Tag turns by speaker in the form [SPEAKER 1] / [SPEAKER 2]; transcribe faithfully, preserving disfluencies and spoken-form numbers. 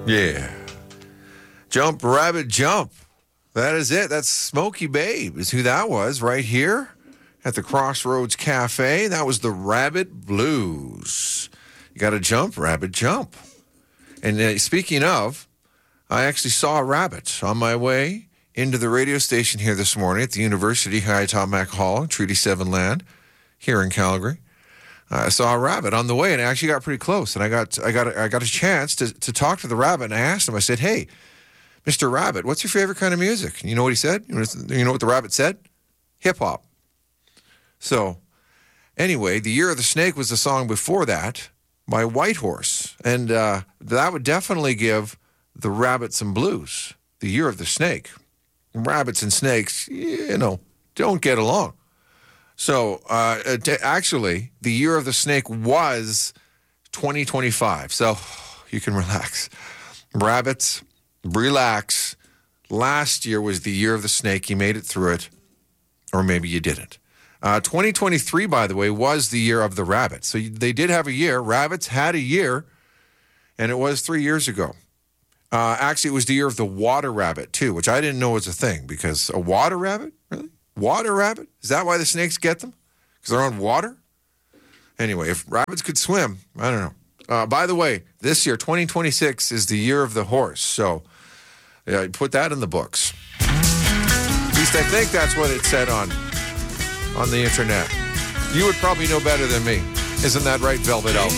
[SPEAKER 1] Yeah. Jump, rabbit, jump. That is it. That's Smokey Babe is who that was right here at the Crossroads Cafe. That was the Rabbit Blues. You got to jump, rabbit, jump. And uh, speaking of, I actually saw a rabbit on my way into the radio station here this morning at the University Hayatamac Hall, Treaty seven land, here in Calgary. I saw a rabbit on the way, and I actually got pretty close. And I got I got I got a chance to to talk to the rabbit, and I asked him. I said, "Hey, Mister Rabbit, what's your favorite kind of music?" And you know what he said? You know what the rabbit said? Hip hop. So, anyway, The Year of the Snake was the song before that by Whitehorse, and uh, that would definitely give the rabbit some blues. The Year of the Snake. Rabbits and snakes, you know, don't get along. So, uh, t- actually, the Year of the Snake was twenty twenty-five. So, you can relax. Rabbits, relax. Last year was the Year of the Snake. You made it through it. Or maybe you didn't. Uh, twenty twenty-three, by the way, was the Year of the Rabbit. So, they did have a year. Rabbits had a year, and it was three years ago. Uh, actually, it was the Year of the Water Rabbit, too, which I didn't know was a thing. Because a water rabbit? Really? Water rabbit? Is that why the snakes get them? Because they're on water? Anyway, if rabbits could swim, I don't know. Uh, by the way, this year, twenty twenty-six, is the Year of the Horse. So, yeah, put that in the books. At least I think that's what it said on, on the internet. You would probably know better than me. Isn't that right, Velvet Elf?